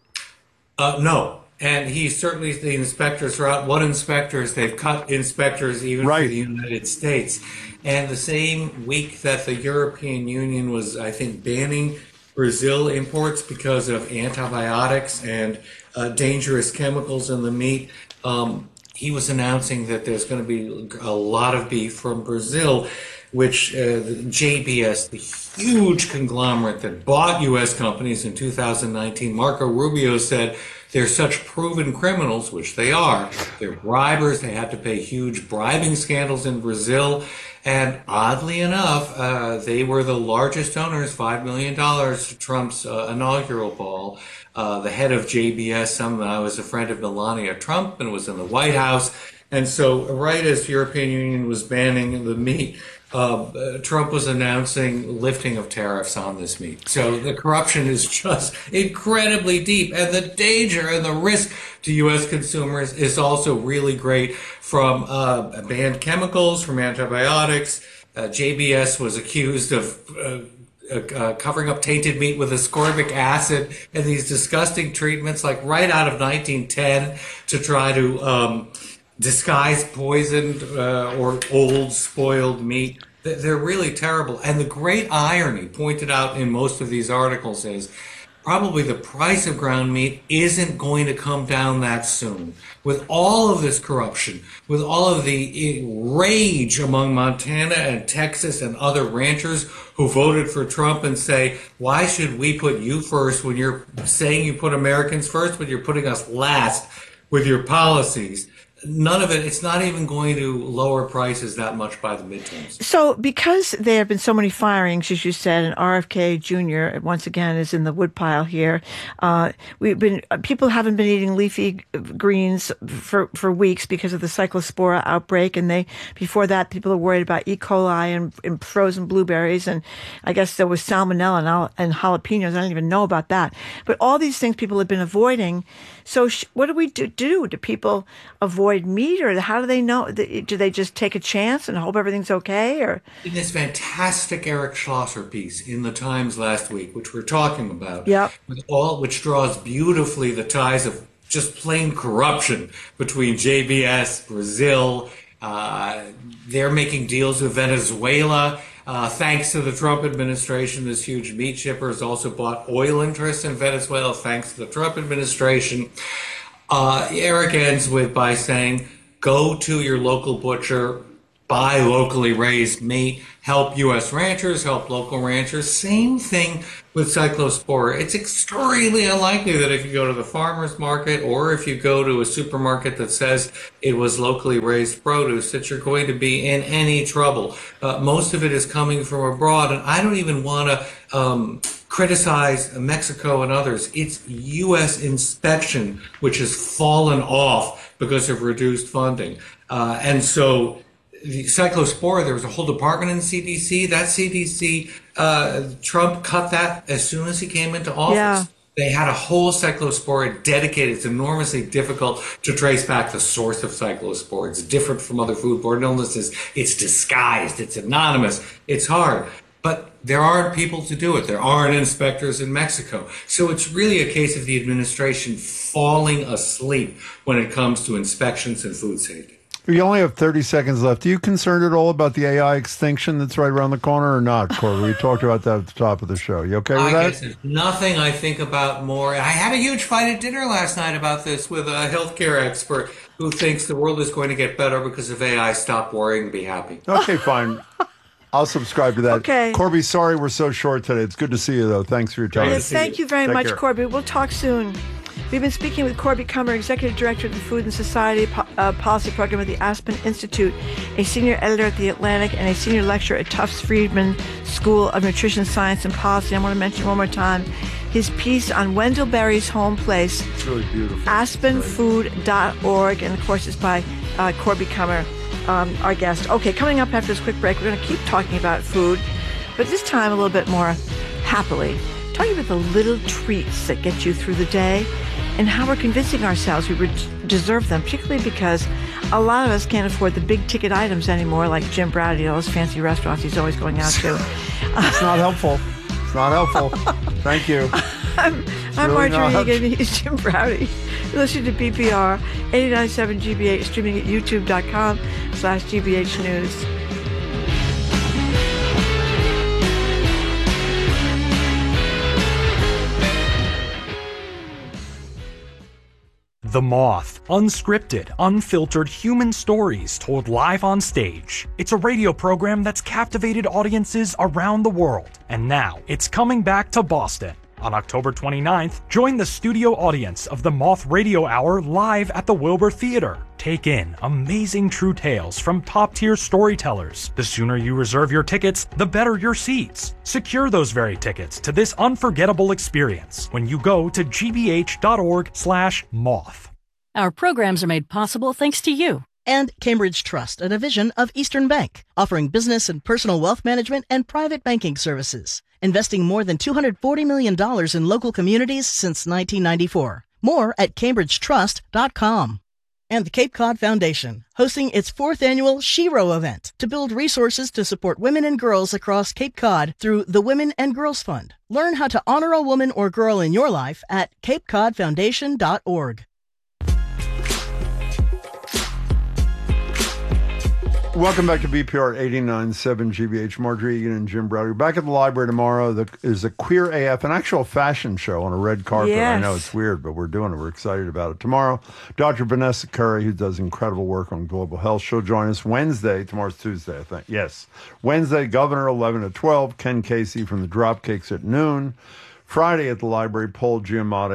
Uh, no. And he certainly, the inspectors are out. What inspectors? They've cut inspectors even Right. for the United States. And the same week that the European Union was, I think, banning Brazil imports because of antibiotics and uh, dangerous chemicals in the meat, um, he was announcing that there's going to be a lot of beef from Brazil, which uh, the J B S, the huge conglomerate that bought U S companies in two thousand nineteen, Marco Rubio said they're such proven criminals, which they are. They're bribers. They had to pay huge bribing scandals in Brazil. And oddly enough, uh, they were the largest donors, five million dollars to Trump's uh, inaugural ball. Uh, the head of J B S, some, I was a friend of Melania Trump and was in the White House. And so right as the European Union was banning the meat, uh, uh, Trump was announcing lifting of tariffs on this meat. So the corruption is just incredibly deep. And the danger and the risk to U S consumers is also really great, from uh, banned chemicals, from antibiotics. Uh, J B S was accused of uh, uh, covering up tainted meat with ascorbic acid and these disgusting treatments, like right out of nineteen ten, to try to um, disguise poisoned uh, or old spoiled meat. They're really terrible. And the great irony pointed out in most of these articles is probably the price of ground meat isn't going to come down that soon. With all of this corruption, with all of the rage among Montana and Texas and other ranchers who voted for Trump and say, why should we put you first when you're saying you put Americans first, but you're putting us last? with your policies, none of it, it's not even going to lower prices that much by the midterms. So because there have been so many firings, as you said, and R F K Junior once again is in the woodpile here. Uh, we've been people haven't been eating leafy greens for, for weeks because of the cyclospora outbreak, and they before that people are worried about E. coli and, and frozen blueberries, and I guess there was salmonella and, and jalapenos. I don't even know about that, but all these things people have been avoiding. So sh- what do we do, do? Do people avoid meat, or how do they know? Do they just take a chance and hope everything's okay? Or in this fantastic Eric Schlosser piece in the Times last week, which we're talking about, yep. with all which draws beautifully the ties of just plain corruption between J B S, Brazil. Uh, they're making deals with Venezuela. Uh, thanks to the Trump administration, this huge meat shipper has also bought oil interests in Venezuela, thanks to the Trump administration. Uh, Eric ends with by saying, go to your local butcher, buy locally raised meat, help U S ranchers, help local ranchers. Same thing with cyclospora. It's extremely unlikely that if you go to the farmer's market or if you go to a supermarket that says it was locally raised produce, that you're going to be in any trouble. Uh, most of it is coming from abroad, and I don't even want to um, criticize Mexico and others. It's U S inspection which has fallen off because of reduced funding. Uh, and so the cyclospora, there was a whole department in C D C. That C D C, uh, Trump cut that as soon as he came into office. Yeah. They had a whole cyclospora dedicated. It's enormously difficult to trace back the source of cyclospora. It's different from other foodborne illnesses. It's disguised. It's anonymous. It's hard. But there aren't people to do it. There aren't inspectors in Mexico. So it's really a case of the administration falling asleep when it comes to inspections and food safety. We only have thirty seconds left. Are you concerned at all about the A I extinction that's right around the corner or not, Corby? We talked about that at the top of the show. You okay with I that? guess there's nothing I think about more. I had a huge fight at dinner last night about this with a healthcare expert who thinks the world is going to get better because of A I. Stop worrying, be happy. Okay, fine. I'll subscribe to that. Okay. Corby, sorry we're so short today. It's good to see you, though. Thanks for your time. Yes, thank you very Take much, care. Corby. We'll talk soon. We've been speaking with Corby Kummer, Executive Director of the Food and Society po- uh, Policy Program at the Aspen Institute, a Senior Editor at The Atlantic, and a Senior Lecturer at Tufts Friedman School of Nutrition Science and Policy. I want to mention one more time his piece on Wendell Berry's home place. It's really beautiful. aspen food dot org, and of course it's by uh, Corby Kummer, um, our guest. Okay, coming up after this quick break, we're going to keep talking about food, but this time a little bit more happily. Talking about the little treats that get you through the day and how we're convincing ourselves we re- deserve them, particularly because a lot of us can't afford the big ticket items anymore, like Jim Browdy, all those fancy restaurants he's always going out to. It's not helpful. It's not helpful. Thank you. I'm, I'm really Marjorie not. Egan. He's Jim Browdy. You're listening to B P R eighty-nine point seven G B H, streaming at youtube.com slash GBH News. The Moth. Unscripted, unfiltered human stories told live on stage. It's a radio program that's captivated audiences around the world. And now, it's coming back to Boston. On October twenty-ninth, join the studio audience of the Moth Radio Hour live at the Wilbur Theater. Take in amazing true tales from top-tier storytellers. The sooner you reserve your tickets, the better your seats. Secure those very tickets to this unforgettable experience when you go to gbh.org slash moth. Our programs are made possible thanks to you. And Cambridge Trust, a division of Eastern Bank, offering business and personal wealth management and private banking services, investing more than two hundred forty million dollars in local communities since nineteen ninety-four. More at cambridge trust dot com. And the Cape Cod Foundation, hosting its fourth annual Shero event to build resources to support women and girls across Cape Cod through the Women and Girls Fund. Learn how to honor a woman or girl in your life at cape cod foundation dot org. Welcome back to B P R eighty-nine point seven G B H. Marjorie Egan and Jim Browder. Back at the library tomorrow there is a Queer A F, an actual fashion show on a red carpet. Yes. I know it's weird, but we're doing it. We're excited about it. Tomorrow, Doctor Vanessa Curry, who does incredible work on global health, she'll join us Wednesday. Tomorrow's Tuesday, I think. Yes. Wednesday, Governor, eleven to twelve. Ken Casey from the Dropkicks at noon. Friday at the library, Paul Giamatti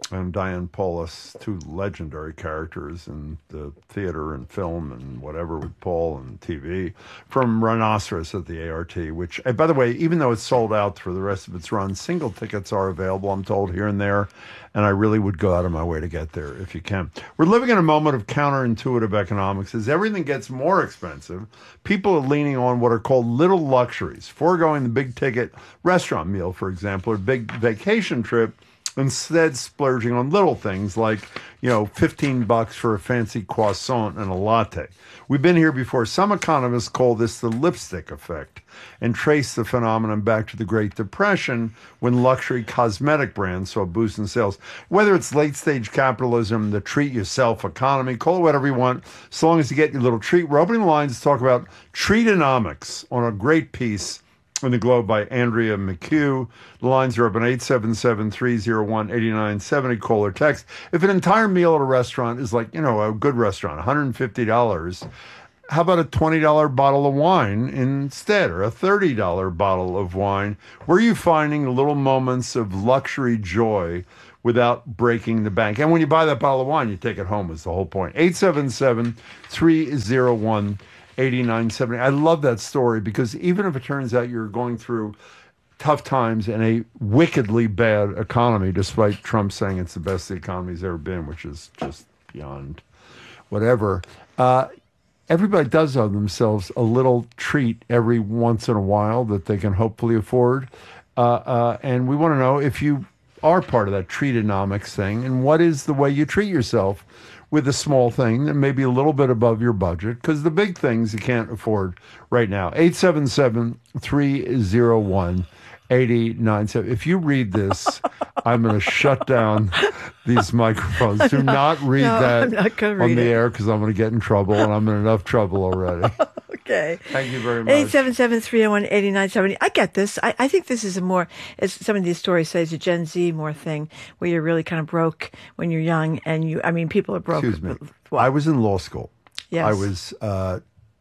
and Diane Paulus, two legendary characters in the theater and film and whatever with Paul and T V, from Rhinoceros at the A R T, which, and by the way, even though it's sold out for the rest of its run, single tickets are available, I'm told, here and there, and I really would go out of my way to get there if you can. We're living in a moment of counterintuitive economics. As everything gets more expensive, people are leaning on what are called little luxuries, foregoing the big-ticket restaurant meal, for example, or big vacation trip, instead splurging on little things like, you know, fifteen bucks for a fancy croissant and a latte. We've been here before. Some economists call this the lipstick effect and trace the phenomenon back to the Great Depression when luxury cosmetic brands saw a boost in sales. Whether it's late-stage capitalism, the treat-yourself economy, call it whatever you want, so long as you get your little treat. We're opening the lines to talk about treatonomics on a great piece in the Globe by Andrea McHugh. The lines are open eight seven seven, three oh one, eight nine seven oh. Call or text. If an entire meal at a restaurant is like, you know, a good restaurant, one hundred fifty dollars, how about a twenty dollars bottle of wine instead, or a thirty dollars bottle of wine? Where are you finding little moments of luxury joy without breaking the bank? And when you buy that bottle of wine, you take it home is the whole point. eight seven seven, three oh one, eighty-nine seventy. I love that story because even if it turns out you're going through tough times and a wickedly bad economy, despite Trump saying it's the best the economy's ever been, which is just beyond whatever, uh, everybody does owe themselves a little treat every once in a while that they can hopefully afford. Uh, uh, and we want to know if you are part of that treatonomics thing and what is the way you treat yourself with a small thing that may be a little bit above your budget, because the big things you can't afford right now. eight seven seven, three oh one, eight nine seven. If you read this, I'm going to shut down these microphones. Do not read no, that I'm not gonna on read the it. air, because I'm going to get in trouble, and I'm in enough trouble already. Okay. Thank you very much. eight seven seven, three oh one, eight nine seven oh. I get this. I, I think this is a more, as some of these stories say, it's a Gen Z more thing where you're really kind of broke when you're young and you, I mean, people are broke. Excuse me. What? I was in law school. Yes. I was, uh,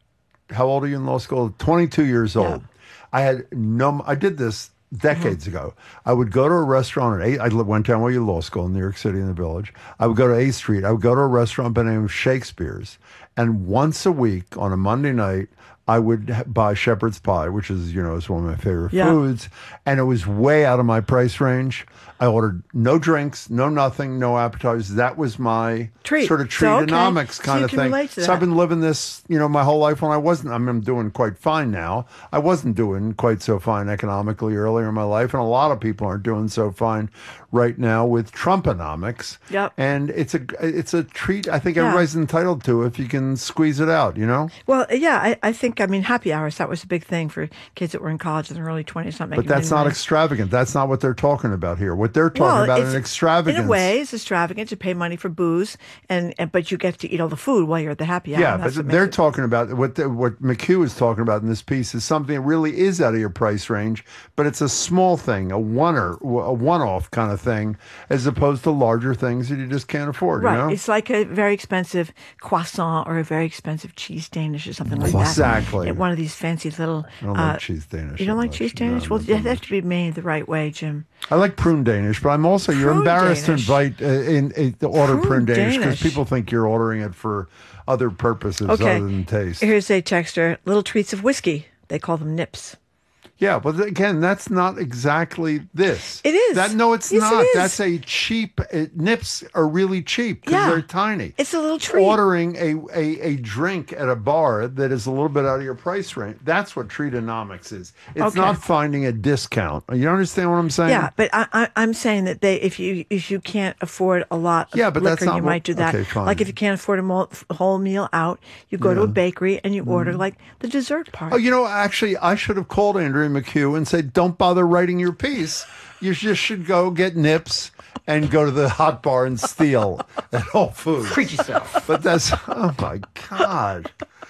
how old are you in law school? twenty-two years old. Yeah. I had no, I did this decades mm-hmm. ago. I would go to a restaurant at eight. I went down where you law school in New York City in the Village. I would go to eighth Street. I would go to a restaurant by the name of Shakespeare's. And once a week on a Monday night, I would buy shepherd's pie, which is, you know, is one of my favorite yeah. foods. And it was way out of my price range. I ordered no drinks, no nothing, no appetizers. That was my Treat. sort of So, okay. treatonomics So kind you of can thing. relate to So that. I've been living this, you know, my whole life when I wasn't, I mean, I'm doing quite fine now. I wasn't doing quite so fine economically earlier in my life. And a lot of people aren't doing so fine right now with Trumponomics. Yep. And it's a, it's a treat I think Yeah. everybody's entitled to if you can squeeze it out, you know? Well, yeah, I, I think, I mean, happy hours, that was a big thing for kids that were in college in their early twenties. Not making But that's any not money. extravagant. That's not what they're talking about here. What they're talking Well, about it's- is an extravagance. In a way, it's extravagant to pay money for booze, and, and but you get to eat all the food while you're at the happy hour. Yeah, and that's but what they're makes it- talking about what the, what McHugh is talking about in this piece is something that really is out of your price range, but it's a small thing, a one-er, a one-off kind of thing, as opposed to larger things that you just can't afford. Right. You know? It's like a very expensive croissant or a very expensive cheese Danish or something like Exactly. that. At one of these fancy little. I don't uh, like cheese Danish. You don't that like much. cheese Danish? No, well, not it has to be made the right way, Jim. I like prune Danish, but I'm also you're Prune embarrassed Danish. to invite uh, in, in to order Prune prune Danish because Danish. people think you're ordering it for other purposes Okay. other than taste. Here's a texter. Little treats of whiskey. They call them nips. Yeah, but again, that's not exactly this. It is. That no, it's Yes, it not. is. That's a cheap. It, nips are really cheap because Yeah. they're tiny. It's a little treat. Ordering a, a a drink at a bar that is a little bit out of your price range. That's what treatonomics is. It's Okay. not finding a discount. You understand what I'm saying? Yeah, but I, I, I'm saying that they, if you if you can't afford a lot of Yeah, but that's liquor, not you what- might do that. okay, fine. Like if you can't afford a mol- whole meal out, you go to Yeah. Mm-hmm. a bakery and you order like the dessert part. Oh, you know, actually, I should have called Andrea McHugh and said, don't bother writing your piece. You just should go get nips and go to the hot bar and steal at Whole Foods. Treat yourself. But that's, oh my God.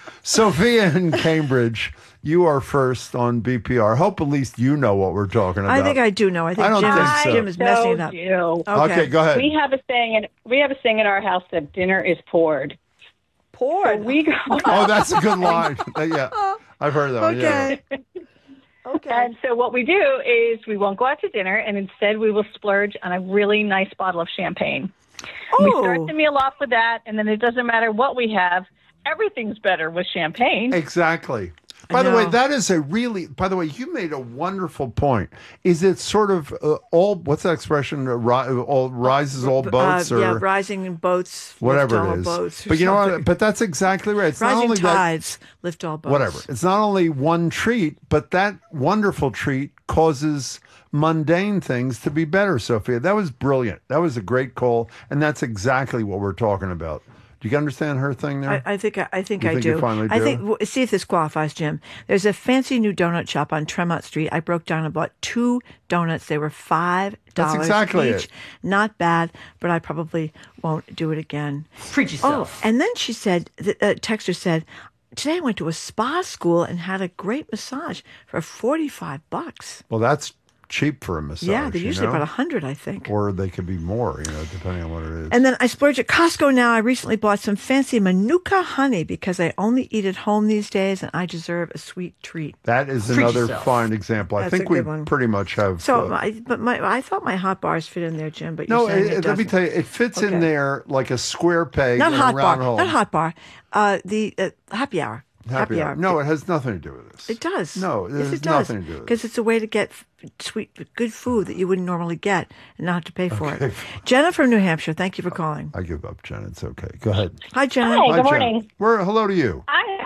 Sophia in Cambridge, you are first on B P R. Hope at least you know what we're talking about. I think I do know. I think I don't Jim, think is, so. Jim is messing it up. Do. Okay, go ahead. We have a saying, and we have a saying in our house that dinner is poured. Poured. So we go. Oh, that's a good line. Uh, yeah, I've heard that one. Okay. Yeah. Okay. And so what we do is we won't go out to dinner, and instead we will splurge on a really nice bottle of champagne. Oh. We start the meal off with that, and then it doesn't matter what we have. Everything's better with champagne. Exactly. By the way, that is a really, by the way, you made a wonderful point. Is it sort of uh, all, what's that expression, uh, ri- all rises all boats? Uh, or yeah, rising in boats, whatever lift all it is. boats. or But you know something. what? But that's exactly right. It's not Rising only that- tides lift all boats. whatever. It's not only one treat, but that wonderful treat causes mundane things to be better, Sophia. That was brilliant. That was a great call. And that's exactly what we're talking about. Do you understand her thing there? I, I think I, I think You I think do. you finally I do? think w- see if this qualifies, Jim. There's a fancy new donut shop on Tremont Street. I broke down and bought two donuts. They were five That's dollars exactly each. it. Not bad, but I probably won't do it again. Preach yourself. Oh, and then she said, the uh, texter said, today I went to a spa school and had a great massage for forty-five bucks. Well, that's cheap for a massage. yeah, they're you usually know? about a hundred, I think. Or they could be more, you know, depending on what it is. And then I splurge at Costco now. I recently bought some fancy Manuka honey because I only eat at home these days and I deserve a sweet treat. That is Treat another yourself. fine example. I That's think a we good one. pretty much have. So, uh, my, but my, I thought my hot bars fit in there, Jim. But you're no, saying it, it let me doesn't. tell you, it fits Okay. in there like a square peg Not in hot a round bar. hole. Not hot bar. Uh, the uh, happy hour. Happy hour. No, it has nothing to do with this. It does. No, it yes, has it does. nothing to do with it. Because it's a way to get f- sweet, good food that you wouldn't normally get and not have to pay for Okay. it. Jenna from New Hampshire, thank you for calling. I give up, Jen. It's okay. Go ahead. Hi, Jenna. Hi, good Jen. morning. We're, hello to you. I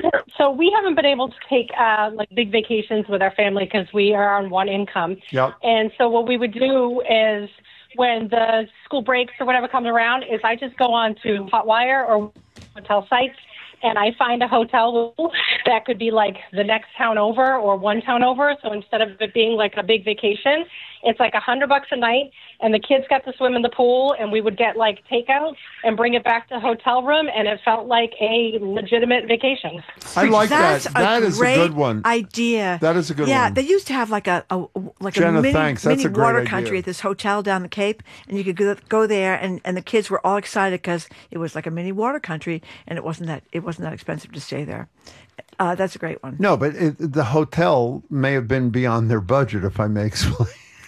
so we haven't been able to take uh, like big vacations with our family because we are on one income. Yep. And so what we would do is when the school breaks or whatever comes around is I just go on to Hotwire or hotel sites and I find a hotel that could be like the next town over or one town over. So instead of it being like a big vacation, it's like a hundred bucks a night, and the kids got to swim in the pool, and we would get like takeout and bring it back to the hotel room, and it felt like a legitimate vacation. I like That's that. That a is great a good one. idea. That is a good yeah, one. they used to have like a, a like Jenna, a mini, thanks. That's mini a great water idea. country at this hotel down the Cape, and you could go, go there, and, and the kids were all excited because it was like a mini water country, and it wasn't that it wasn't that expensive to stay there. Uh, that's a great one. No, but it, the hotel may have been beyond their budget, if I may explain.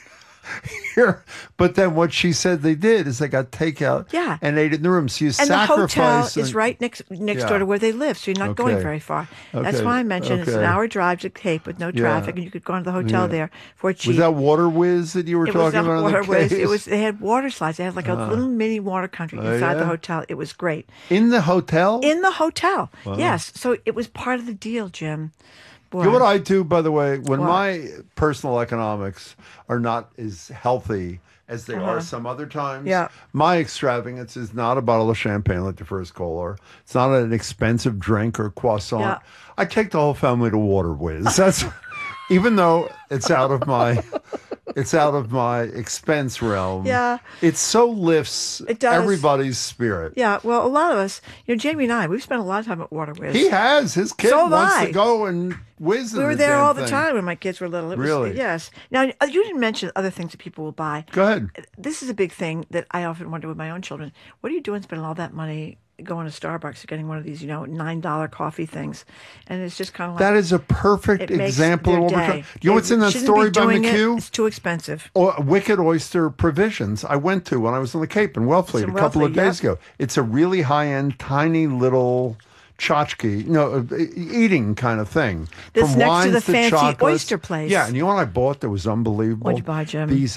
Here, but then what she said they did is they got takeout Yeah. and ate it in the room. So you And the hotel sacrifice. is right next next Yeah. door to where they live, so you're not going Okay. very far. That's Okay. why I mentioned it's an Okay. hour drive to Cape with no Yeah. traffic, and you could go into the hotel Yeah. there for cheap. Was that Water Whiz that you were it talking was about? a on the waterways. It case? was. They had water slides. They had like a Ah. little mini water country Oh, inside the yeah? hotel. It was great. In the hotel? In the hotel. Wow. Yes. So it was part of the deal, Jim. Boy. You know what I do, by the way, when What? my personal economics are not as healthy as they Uh-huh. are some other times, Yeah. my extravagance is not a bottle of champagne like the first caller. It's not an expensive drink or croissant. Yeah. I take the whole family to Water Whiz. That's even though it's out of my it's out of my expense realm. Yeah. It so lifts It does. everybody's spirit. Yeah. Well, a lot of us, you know, Jamie and I, we've spent a lot of time at Waterways. He has. His kid So have wants I. to go and whiz in We were the there damn all the thing. time when my kids were little. It was, Really? Yes. Now, uh, you didn't mention other things that people will buy. Go ahead. This is a big thing that I often wonder with my own children. What are you doing spending all that money going to Starbucks or getting one of these, you know, nine dollar coffee things? And it's just kind of like... That is a perfect it makes example of their what we're day. talking. You know what's in They that shouldn't story be by doing it. McHugh? It's too expensive. Or Wicked Oyster Provisions I went to when I was on the Cape in Wellfleet It's in a couple of Wellfleet, days yep. ago. It's a really high-end, tiny little tchotchke, no, uh, eating kind of thing. That's From next to wines the fancy chocolates. oyster place. Yeah, and you know what I bought that was unbelievable? What'd you buy, Jim? These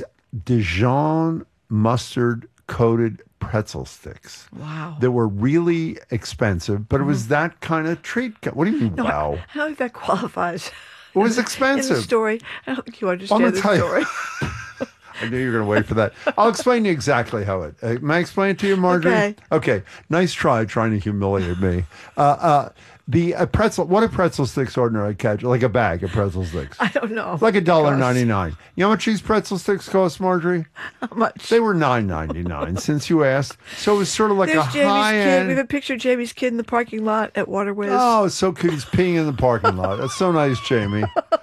Dijon mustard-coated pretzel sticks. Wow. That were really expensive, but it was that kind of treat. What do you mean, Mm-hmm. No, wow? I don't think that qualifies. It was In expensive. the story. I don't think you I'm understand gonna the tell you. story. I knew you were going to wait for that. I'll explain to you exactly how it. Uh, may I explain it to you, Marjorie? Okay. Okay. Nice try trying to humiliate me. Uh, uh, the uh, pretzel. What are pretzel sticks ordinary catch? Like a bag of pretzel sticks. I don't know. Like a dollar Cost. ninety nine. You know how much these pretzel sticks cost, Marjorie? How much? They were nine ninety nine. Since you asked, so it was sort of like There's a Jamie's high kid. end. We have a picture of Jamie's kid in the parking lot at Waterways. Oh, it's so cute. He's peeing in the parking lot. That's so nice, Jamie.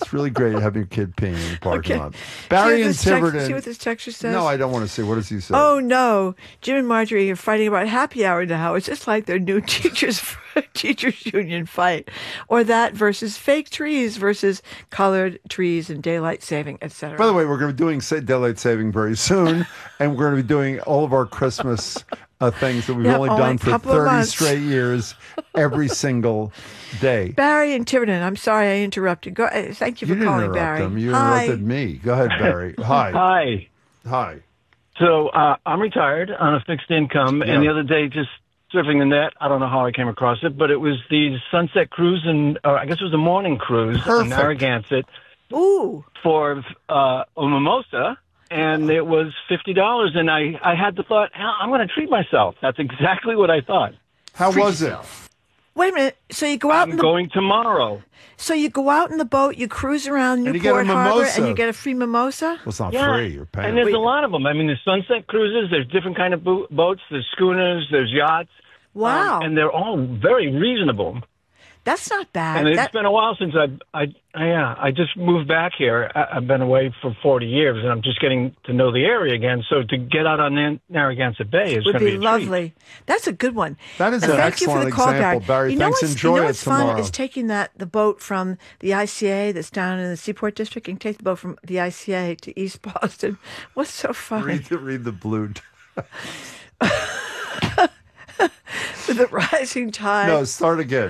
It's really great having your kid peeing in the parking Okay. lot. Barry see and what this text- Tiverton. see what this texture says? No, I don't want to see. What does he say? Oh no, Jim and Marjorie are fighting about happy hour now. It's just like their new teachers teachers union fight, or that versus fake trees versus colored trees and daylight saving, et cetera. By the way, we're going to be doing sa- daylight saving very soon, and we're going to be doing all of our Christmas uh, things that we've Yeah, only only done a for couple of thirty months. straight years, every single day. Barry and Tiverton, I'm sorry I interrupted. Go. Uh, thank you for You didn't calling, interrupt Barry. them. You Hi. interrupted me. Go ahead, Barry. Hi. Hi. Hi. So uh, I'm retired on a fixed income, Yeah. and the other day, just surfing the net, I don't know how I came across it, but it was the sunset cruise, and uh, I guess it was a morning cruise in Perfect. Narragansett. Ooh. For uh, a mimosa, and it was fifty dollars, and I, I had the thought, "Hell, I'm going to treat myself. That's exactly what I thought. How was it? Wait a minute. So you go out I'm in the going tomorrow. so you go out in the boat, you cruise around And you get a Newport Harbor, mimosa. and you get a free mimosa. Well, it's not Yeah, free. You're paying. And there's Wait. a lot of them. I mean, there's sunset cruises, there's different kind of bo- boats, there's schooners, there's yachts. Wow. Um, and they're all very reasonable. That's not bad. And it's That- been a while since I, I, I, yeah, I just moved back here. I, I've been away for forty years, and I'm just getting to know the area again. So to get out on Nan- Narragansett Bay is would going to be be a treat. lovely. That's a good one. That is And an thank you for excellent the call, example, Barry. You know Thanks. what's, Enjoy you know it what's fun tomorrow. is taking that the boat from the I C A that's down in the Seaport District. You can take the boat from the I C A to East Boston. What's so fun? Read the, read the blue. With the rising tide. No, start again.